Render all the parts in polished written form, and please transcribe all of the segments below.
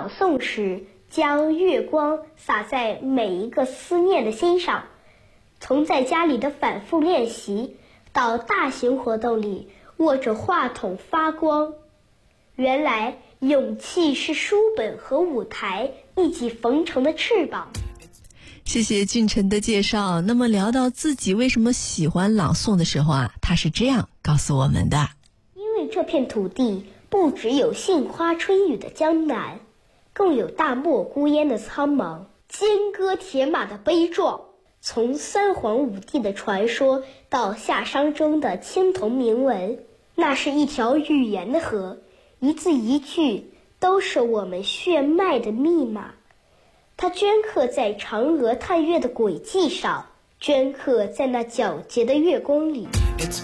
朗诵时，将月光洒在每一个思念的心上。从在家里的反复练习，到大型活动里握着话筒发光。原来勇气是书本和舞台一起缝成的翅膀。 谢谢俊晨的介绍。那么聊到自己为什么喜欢朗诵的时候啊，他是这样告诉我们的： 因为这片土地不只有杏花春雨的江南，更有大漠孤烟的苍茫，金戈铁马的悲壮。从三皇五帝的传说到夏商周的青铜铭文，那是一条语言的河，一字一句都是我们血脉的密码。它镌刻在嫦娥探月的轨迹上，镌刻在那皎洁的月光里。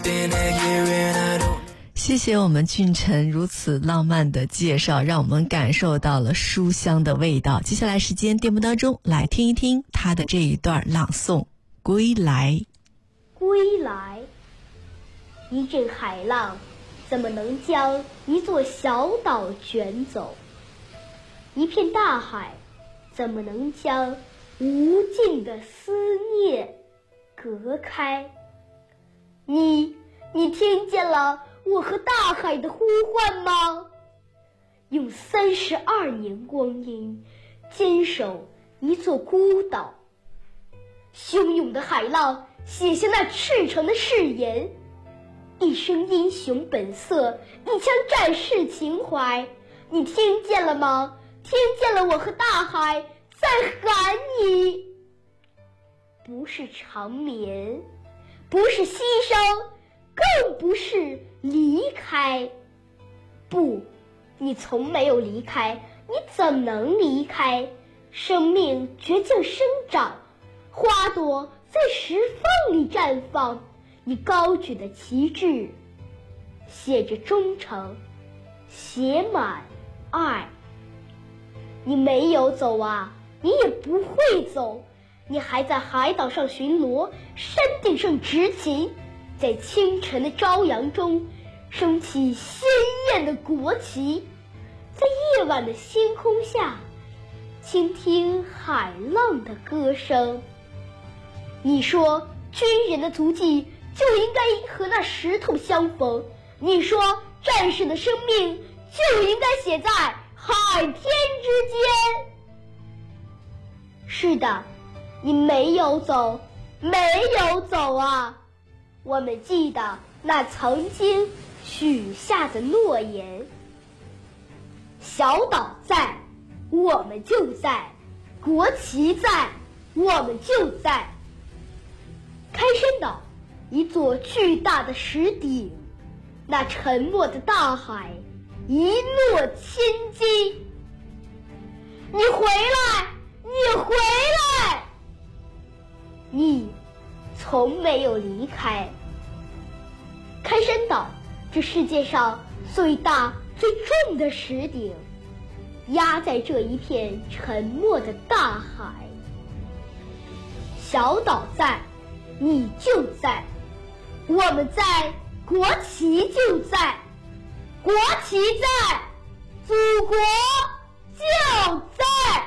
谢谢我们俊晨如此浪漫的介绍，让我们感受到了书香的味道。接下来时间节目当中来听一听他的这一段朗诵《归来》。 归来，一阵海浪怎么能将一座小岛卷走？一片大海怎么能将无尽的思念隔开？你听见了我和大海的呼唤吗？用32年光阴坚守一座孤岛，汹涌的海浪写下那赤诚的誓言，一生英雄本色，一腔战士情怀。你听见了吗？听见了我和大海在喊你。不是长眠，不是牺牲，更不是离开。不，你从没有离开，你怎能离开？生命倔强生长，花朵在石缝里绽放，你高举的旗帜写着忠诚，写满爱。你没有走啊，你也不会走，你还在海岛上巡逻，山顶上执勤，在清晨的朝阳中升起鲜艳的国旗，在夜晚的星空下倾听海浪的歌声。你说军人的足迹就应该和那石头相逢，你说战士的生命就应该写在海天之间。是的，你没有走，没有走啊！我们记得那曾经许下的诺言。小岛在，我们就在；国旗在，我们就在。开山岛，一座巨大的石顶，那沉默的大海，一诺千金。你回来，你回来！你从没有离开。开山岛，这世界上最大最重的石顶，压在这一片沉默的大海。小岛在，你就在；我们在，国旗就在；国旗在，祖国就在。